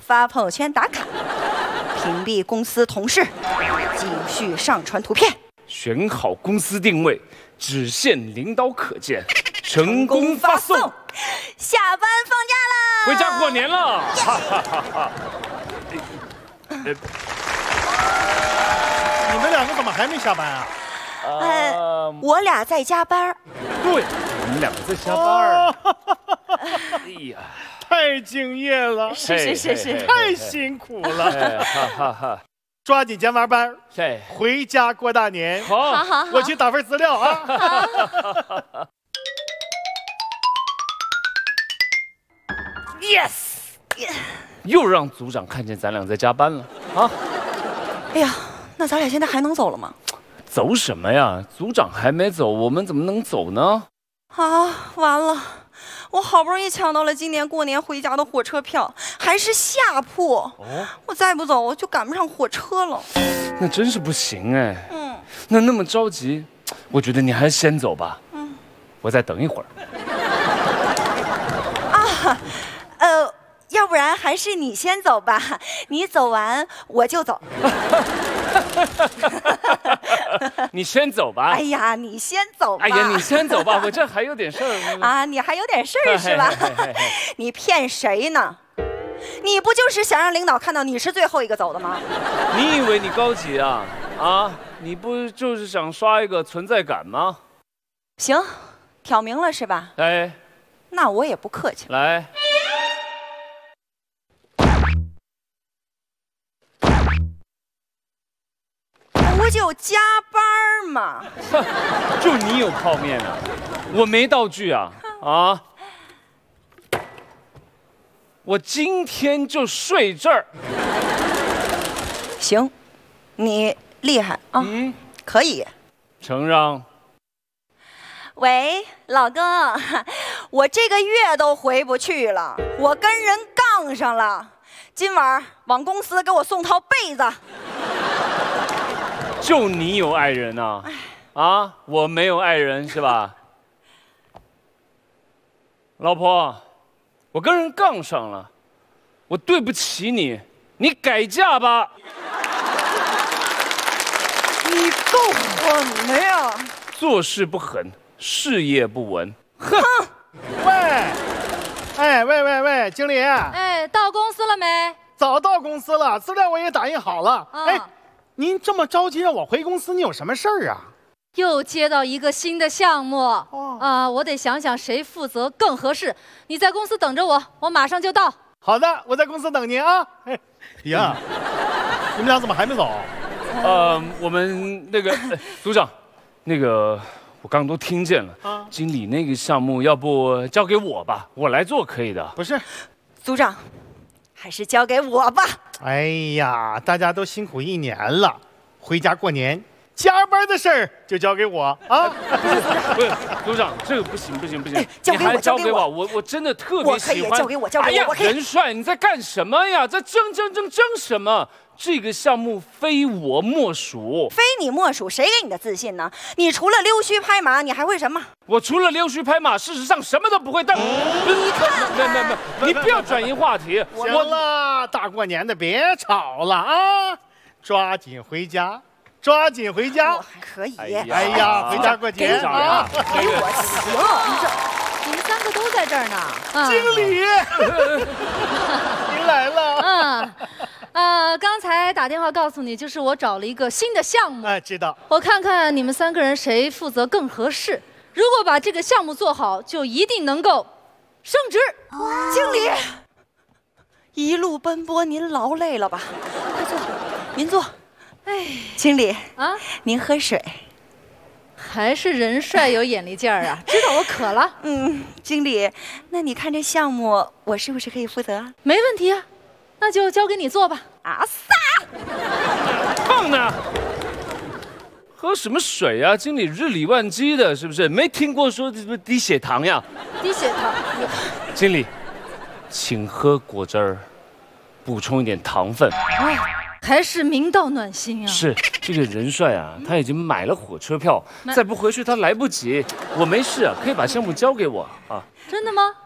发朋友圈打卡，屏蔽公司同事，继续上传图片， 选好公司定位，只限领导可见，成功发送。 下班放假啦！ 回家过年了！哈哈哈哈。 你们两个怎么还没下班啊？ 我俩在加班。 对，我们两个在加班。哎呀， 太敬业了， 是， 太辛苦了。 哈哈哈。 抓紧加完班， 对， 回家过大年。 好， 我去打份资料啊。 Yes， 又让组长看见咱俩在加班了啊！ 哎呀，那咱俩现在还能走了吗？ 走什么呀？组长还没走，我们怎么能走呢？ 啊，完了！我好不容易抢到了今年过年回家的火车票，还是下铺。哦，我再不走，我就赶不上火车了。 那真是不行哎。那么着急，我觉得你还是先走吧。我再等一会儿。 要不然还是你先走吧，你走完我就走。 你先走吧。 哎呀，你先走吧。 哎呀，你先走吧，我这还有点事儿。 啊，你还有点事儿是吧？你骗谁呢？你不就是想让领导看到你是最后一个走的吗？ 你以为你高级啊？啊，你不就是想刷一个存在感吗？ 行，挑明了是吧？ 哎， 那我也不客气。 来。 不就加班嘛？ 就你有泡面啊，我没道具啊！啊，我今天就睡这儿。 行，你厉害啊！可以。 承让。 喂，老公，我这个月都回不去了，我跟人杠上了，今晚往公司给我送套被子。 就你有爱人啊？啊，我没有爱人是吧？老婆，我跟人杠上了，我对不起你，你改嫁吧。 你够狠的呀！ 做事不狠，事业不稳。 哼！ 喂，经理。 哎，到公司了没？ 早到公司了，资料我也打印好了。哎。您这么着急让我回公司，你有什么事儿啊？ 又接到一个新的项目我得想想谁负责更合适。你在公司等着我，我马上就到。 好的，我在公司等您啊。哎呀，你们俩怎么还没走？ 我们那个组长，那个我刚刚都听见了，经理那个项目要不交给我吧，我来做可以的。 不是， 组长，还是交给我吧。 哎呀，大家都辛苦一年了，回家过年，加班的事儿就交给我啊！ 不是，组长，这个不行， 交给我， 交给我，我真的特别喜欢。 交给我， 哎呀，元帅，你在干什么呀？在争什么？这个项目非我莫属。 非你莫属，谁给你的自信呢？你除了溜须拍马，你还会什么？ 我除了溜须拍马，事实上什么都不会。但你看， 你不要转移话题。 行了，大过年的别吵了啊！抓紧回家。 我可以。 哎呀，回家过节啊！ 给我行，你们三个都在这儿呢。 经理，您来了。 刚才打电话告诉你，就是我找了一个新的项目。 知道。 我看看你们三个人谁负责更合适。如果把这个项目做好，就一定能够升职。 经理，一路奔波，您劳累了吧？快坐，您坐。哎，经理啊，您喝水。 还是人帅有眼力劲儿啊！知道我渴了。 经理，那你看这项目，我是不是可以负责？ 没问题啊。那就交给你做吧。 放呢？喝什么水啊？经理日理万机的，是不是？没听过说低血糖呀？ 低血糖。 经理，请喝果汁儿，补充一点糖分。 还是明道暖心啊！ 是这个人帅啊，他已经买了火车票，再不回去他来不及。我没事啊，可以把项目交给我啊。 真的吗？